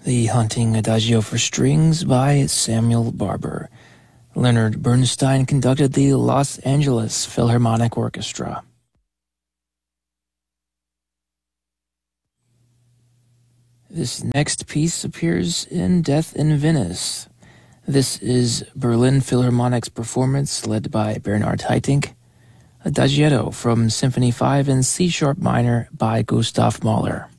The Hunting Adagio for Strings by Samuel Barber. Leonard Bernstein conducted the Los Angeles Philharmonic Orchestra. This next piece appears in Death in Venice. This is Berlin Philharmonic's performance led by Bernhard Haitink. Adagietto from Symphony 5 in C-sharp minor by Gustav Mahler.